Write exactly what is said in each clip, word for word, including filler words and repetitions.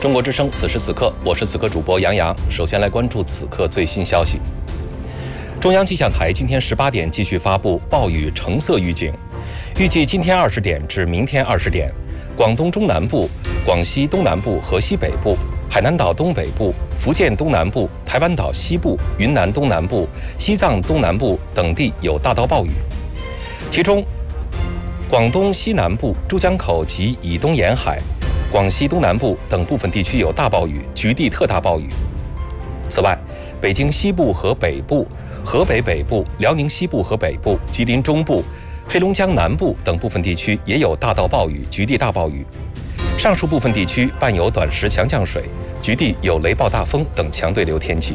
中国之声，此时此刻，我是此刻主播杨洋。首先来关注此刻最新消息。中央气象台今天十八点继续发布暴雨橙色预警，预计今天二十点至明天二十点，广东中南部、广西东南部和西北部、海南岛东北部、福建东南部、台湾岛西部、云南东南部、西藏东南部等地有大到暴雨，其中广东西南部、珠江口及以东沿海、广西东南部等部分地区有大暴雨，局地特大暴雨。此外，北京西部和北部、河北北部、辽宁西部和北部、吉林中部、黑龙江南部等部分地区也有大到暴雨，局地大暴雨。上述部分地区伴有短时强降水，局地有雷暴大风等强对流天气。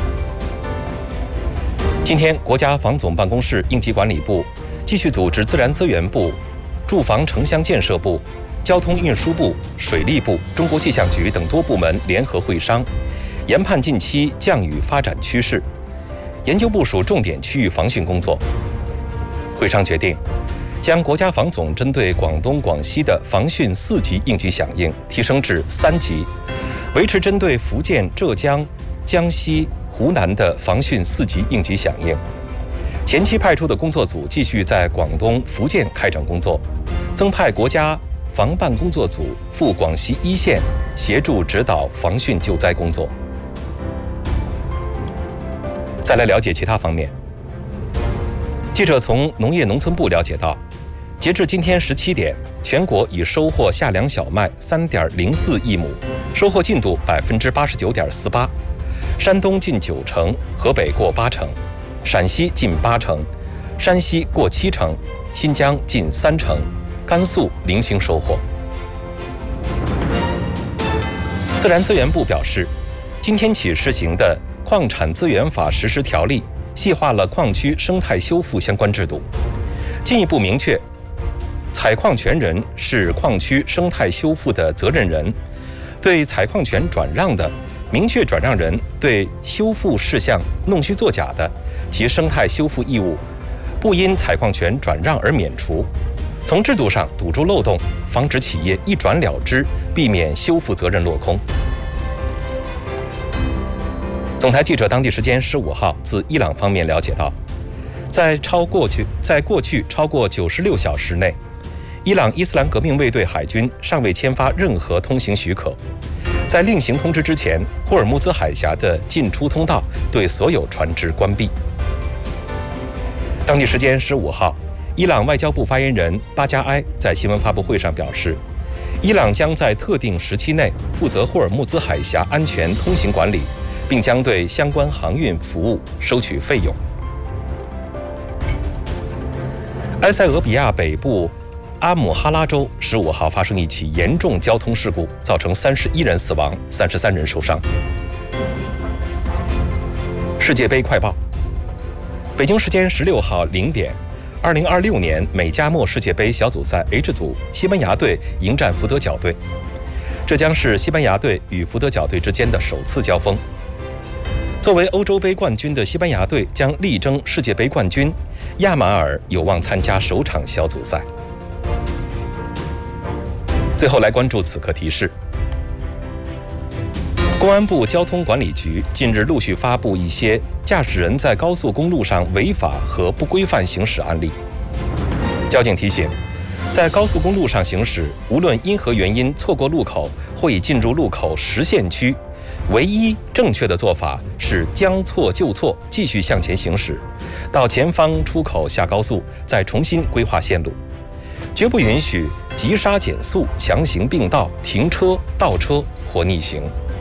今天，国家防总办公室应急管理部继续组织自然资源部、住房城乡建设部、交通运输部、水利部、中国气象局等多部门联合会商，研判近期降雨发展趋势，研究部署重点区域防汛工作。会商决定将国家防总针对广东、广西的防汛四级应急响应提升至三级，维持针对福建、浙江、江西、湖南的防汛四级应急响应。前期派出的工作组继续在广东、福建开展工作，增派国家防办工作组赴广西一线协助指导防汛救灾工作。再来了解其他方面。记者从农业农村部了解到，截至今天十七点，全国已收获夏粮小麦三点零四亿亩，收获进度百分之八十九点四八，山东近九成，河北过八成，陕西近八成，山西过七成，新疆近三成，甘肃零星收获。自然资源部表示，今天起实行的《矿产资源法实施条例》细化了矿区生态修复相关制度，进一步明确采矿权人是矿区生态修复的责任人，对采矿权转让的，明确转让人对修复事项弄虚作假的，其生态修复义务不因采矿权转让而免除。从制度上堵住漏洞，防止企业一转了之，避免修复责任落空。总台记者当地时间十五号自伊朗方面了解到，在超过去在过去超过九十六小时内，伊朗伊斯兰革命卫队海军尚未签发任何通行许可。在另行通知之前，霍尔木兹海峡的进出通道对所有船只关闭。当地时间十五号，伊朗外交部发言人巴加埃在新闻发布会上表示，伊朗将在特定时期内负责霍尔木兹海峡安全通行管理，并将对相关航运服务收取费用。埃塞俄比亚北部阿姆哈拉州十五号发生一起严重交通事故，造成三十一人死亡，三十三人受伤。世界杯快报：北京时间十六号零点，二零二六年美加墨世界杯小组赛 H 组，西班牙队迎战福德角队，这将是西班牙队与福德角队之间的首次交锋。作为欧洲杯冠军的西班牙队将力争世界杯冠军，亚马尔有望参加首场小组赛。最后来关注此刻提示。公安部交通管理局近日陆续发布一些驾驶人在高速公路上违法和不规范行驶案例。交警提醒，在高速公路上行驶，无论因何原因错过路口或已进入路口实线区，唯一正确的做法是将错就错，继续向前行驶，到前方出口下高速，再重新规划线路，绝不允许急刹减速、强行并道、停车、倒车或逆行。